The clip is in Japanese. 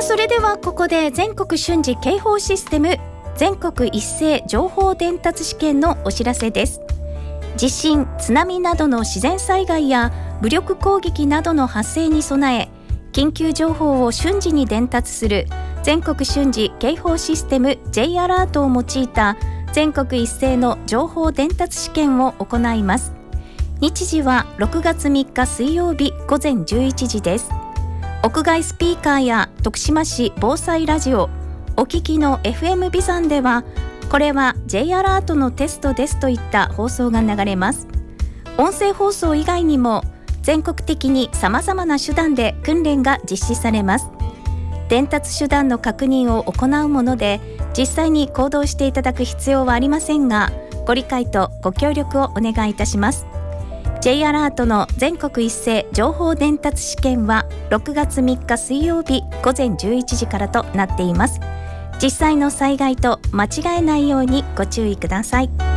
それではここで全国瞬時警報システム全国一斉情報伝達試験のお知らせです。地震、津波などの自然災害や武力攻撃などの発生に備え、緊急情報を瞬時に伝達する全国瞬時警報システム J アラートを用いた全国一斉の情報伝達試験を行います。日時は6月3日水曜日午前11時です。屋外スピーカーや徳島市防災ラジオ、お聞きの FM ビザンでは、これは J アラートのテストですといった放送が流れます。音声放送以外にも全国的に様々な手段で訓練が実施されます。伝達手段の確認を行うもので、実際に行動していただく必要はありませんが、ご理解とご協力をお願いいたします。J アラートの全国一斉情報伝達試験は6月3日水曜日午前11時からとなっています。実際の災害と間違えないようにご注意ください。